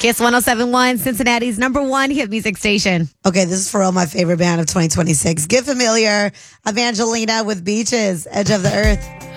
Kiss 107.1, Cincinnati's #1 hit music station. Okay, this is for all my favorite band of 2026. Get familiar. Evangelina with Beaches, Edge of the Earth.